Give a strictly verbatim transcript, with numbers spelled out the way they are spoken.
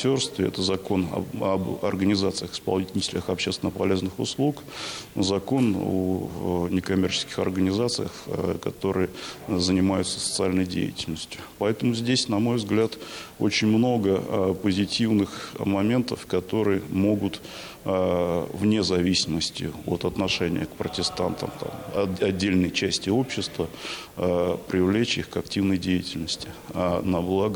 волонтерстве, это закон об, об организациях, исполнителях общественно полезных услуг, закон о некоммерческих организациях, которые занимаются социальной деятельностью. Поэтому здесь, на мой взгляд, очень много позитивных моментов, которые могут вне зависимости от отношения к протестантам там, отдельной части общества привлечь их к активной деятельности на благо